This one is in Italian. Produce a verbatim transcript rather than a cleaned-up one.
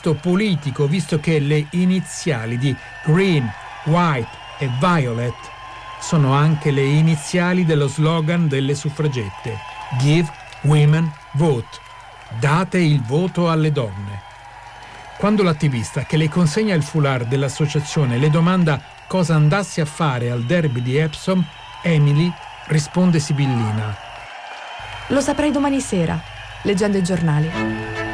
gesto politico, visto che le iniziali di Green, White e Violet sono anche le iniziali dello slogan delle suffragette: Give Women Vote, date il voto alle donne. Quando l'attivista che le consegna il foulard dell'associazione le domanda cosa andassi a fare al derby di Epsom, Emily risponde sibillina: lo saprei domani sera, leggendo i giornali.